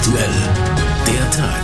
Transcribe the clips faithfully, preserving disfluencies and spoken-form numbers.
aktuell. Der Tag.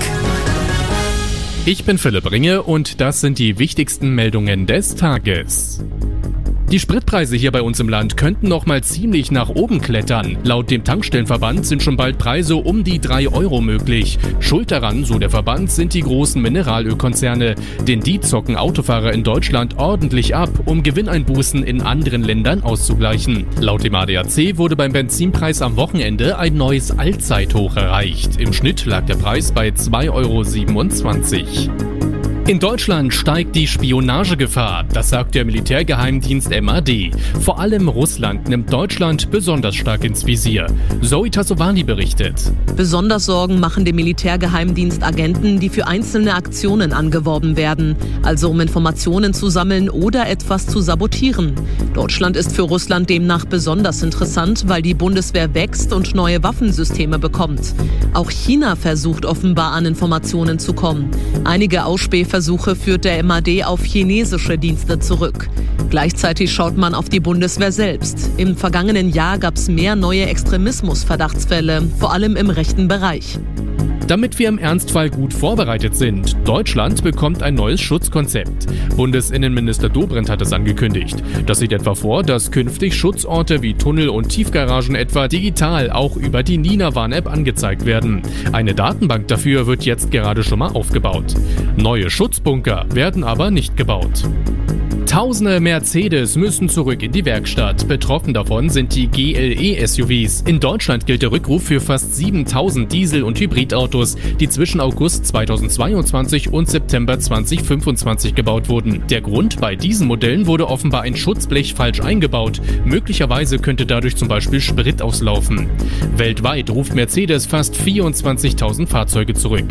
Ich bin Philipp Ringe und das sind die wichtigsten Meldungen des Tages. Die Spritpreise hier bei uns im Land könnten noch mal ziemlich nach oben klettern. Laut dem Tankstellenverband sind schon bald Preise um die drei Euro möglich. Schuld daran, so der Verband, sind die großen Mineralölkonzerne. Denn die zocken Autofahrer in Deutschland ordentlich ab, um Gewinneinbußen in anderen Ländern auszugleichen. Laut dem A D A C wurde beim Benzinpreis am Wochenende ein neues Allzeithoch erreicht. Im Schnitt lag der Preis bei zwei Euro siebenundzwanzig. In Deutschland steigt die Spionagegefahr, das sagt der Militärgeheimdienst M A D. Vor allem Russland nimmt Deutschland besonders stark ins Visier. Zoe Tassovani berichtet. Besonders Sorgen machen dem Militärgeheimdienst Agenten, die für einzelne Aktionen angeworben werden, also um Informationen zu sammeln oder etwas zu sabotieren. Deutschland ist für Russland demnach besonders interessant, weil die Bundeswehr wächst und neue Waffensysteme bekommt. Auch China versucht offenbar an Informationen zu kommen. Einige Ausspähversuche führt der M A D auf chinesische Dienste zurück. Gleichzeitig schaut man auf die Bundeswehr selbst. Im vergangenen Jahr gab es mehr neue Extremismus-Verdachtsfälle, vor allem im rechten Bereich. Damit wir im Ernstfall gut vorbereitet sind, Deutschland bekommt ein neues Schutzkonzept. Bundesinnenminister Dobrindt hat es angekündigt. Das sieht etwa vor, dass künftig Schutzorte wie Tunnel und Tiefgaragen etwa digital auch über die Nina-Warn-App angezeigt werden. Eine Datenbank dafür wird jetzt gerade schon mal aufgebaut. Neue Schutzbunker werden aber nicht gebaut. Tausende Mercedes müssen zurück in die Werkstatt. Betroffen davon sind die G L E-S U Vs. In Deutschland gilt der Rückruf für fast siebentausend Diesel- und Hybridautos, die zwischen August zweitausendzweiundzwanzig und September zweitausendfünfundzwanzig gebaut wurden. Der Grund: bei diesen Modellen wurde offenbar ein Schutzblech falsch eingebaut. Möglicherweise könnte dadurch zum Beispiel Sprit auslaufen. Weltweit ruft Mercedes fast vierundzwanzigtausend Fahrzeuge zurück.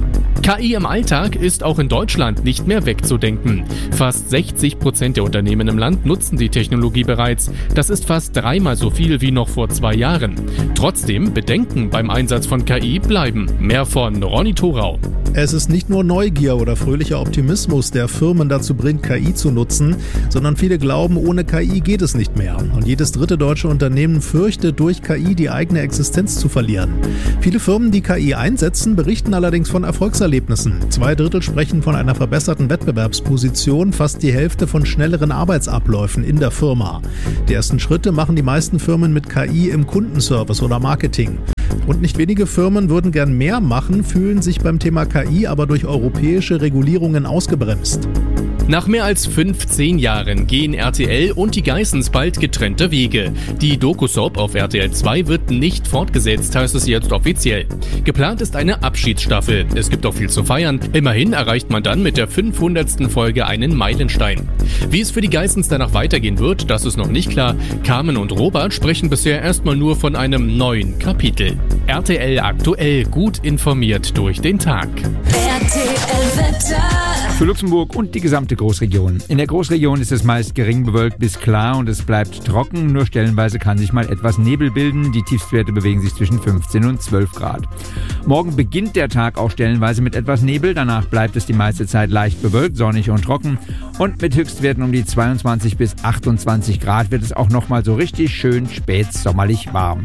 K I im Alltag ist auch in Deutschland nicht mehr wegzudenken. Fast sechzig Prozent der Unternehmen im Land nutzen die Technologie bereits. Das ist fast dreimal so viel wie noch vor zwei Jahren. Trotzdem, Bedenken beim Einsatz von K I bleiben. Mehr von Ronny Thorau. Es ist nicht nur Neugier oder fröhlicher Optimismus, der Firmen dazu bringt, K I zu nutzen, sondern viele glauben, ohne K I geht es nicht mehr. Und jedes dritte deutsche Unternehmen fürchtet, durch K I die eigene Existenz zu verlieren. Viele Firmen, die K I einsetzen, berichten allerdings von Erfolgserlebnissen. Zwei Drittel sprechen von einer verbesserten Wettbewerbsposition, fast die Hälfte von schnelleren Arbeitsabläufen in der Firma. Die ersten Schritte machen die meisten Firmen mit K I im Kundenservice oder Marketing. Und nicht wenige Firmen würden gern mehr machen, fühlen sich beim Thema K I aber durch europäische Regulierungen ausgebremst. Nach mehr als fünfzehn Jahren gehen R T L und die Geissens bald getrennte Wege. Die Doku-Soap auf R T L zwei wird nicht fortgesetzt, heißt es jetzt offiziell. Geplant ist eine Abschiedsstaffel. Es gibt auch viel zu feiern. Immerhin erreicht man dann mit der fünfhundertsten Folge einen Meilenstein. Wie es für die Geissens danach weitergehen wird, das ist noch nicht klar. Carmen und Robert sprechen bisher erstmal nur von einem neuen Kapitel. R T L aktuell, gut informiert durch den Tag. R T L-Wetter. Für Luxemburg und die gesamte Großregion. In der Großregion ist es meist gering bewölkt bis klar und es bleibt trocken. Nur stellenweise kann sich mal etwas Nebel bilden. Die Tiefstwerte bewegen sich zwischen fünfzehn und zwölf Grad. Morgen beginnt der Tag auch stellenweise mit etwas Nebel. Danach bleibt es die meiste Zeit leicht bewölkt, sonnig und trocken. Und mit Höchstwerten um die zweiundzwanzig bis achtundzwanzig Grad wird es auch nochmal so richtig schön spätsommerlich warm.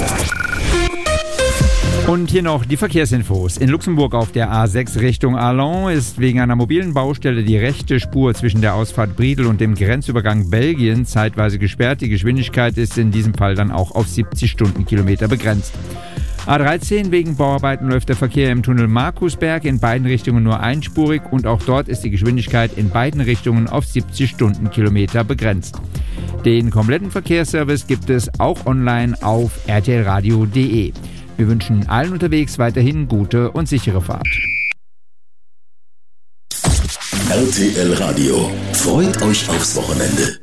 Und hier noch die Verkehrsinfos. In Luxemburg auf der A sechs Richtung Arlon ist wegen einer mobilen Baustelle die rechte Spur zwischen der Ausfahrt Briedel und dem Grenzübergang Belgien zeitweise gesperrt. Die Geschwindigkeit ist in diesem Fall dann auch auf siebzig Stundenkilometer begrenzt. A dreizehn, wegen Bauarbeiten läuft der Verkehr im Tunnel Markusberg in beiden Richtungen nur einspurig und auch dort ist die Geschwindigkeit in beiden Richtungen auf siebzig Stundenkilometer begrenzt. Den kompletten Verkehrsservice gibt es auch online auf r t l radio punkt d e. Wir wünschen allen unterwegs weiterhin gute und sichere Fahrt. R T L Radio. Freut euch aufs Wochenende.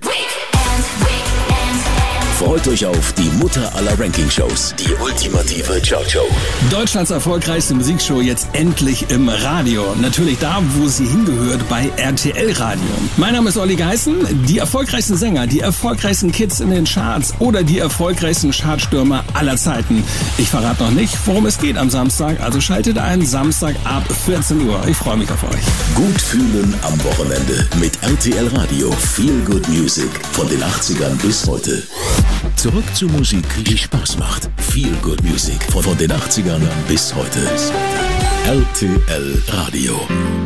Freut euch auf die Mutter aller Ranking-Shows, die ultimative Chart-Show. Deutschlands erfolgreichste Musikshow jetzt endlich im Radio. Natürlich da, wo sie hingehört, bei R T L Radio. Mein Name ist Olli Geißen. Die erfolgreichsten Sänger, die erfolgreichsten Kids in den Charts oder die erfolgreichsten Chartstürmer aller Zeiten. Ich verrate noch nicht, worum es geht am Samstag, also schaltet ein, Samstag ab vierzehn Uhr. Ich freue mich auf euch. Gut fühlen am Wochenende mit R T L Radio. Feel Good Music von den achtzigern bis heute. Zurück zu Musik, die Spaß macht. Feel Good Music von den achtzigern bis heute. R T L Radio.